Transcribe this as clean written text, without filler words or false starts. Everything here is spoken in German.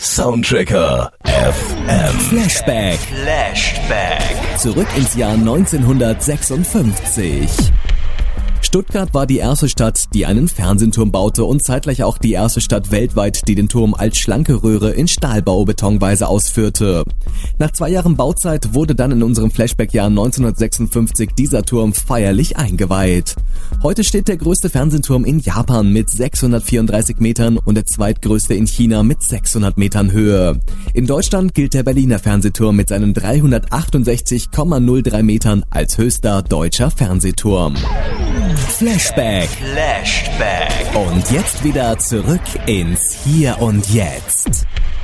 Soundtracker FM. Flashback. Zurück ins Jahr 1956. Stuttgart war die erste Stadt, die einen Fernsehturm baute und zeitgleich auch die erste Stadt weltweit, die den Turm als schlanke Röhre in Stahlbau-Betonweise ausführte. Nach 2 Jahren Bauzeit wurde dann in unserem Flashback-Jahr 1956 dieser Turm feierlich eingeweiht. Heute steht der größte Fernsehturm in Japan mit 634 Metern und der zweitgrößte in China mit 600 Metern Höhe. In Deutschland gilt der Berliner Fernsehturm mit seinen 368,03 Metern als höchster deutscher Fernsehturm. Flashback. Und jetzt wieder zurück ins Hier und Jetzt.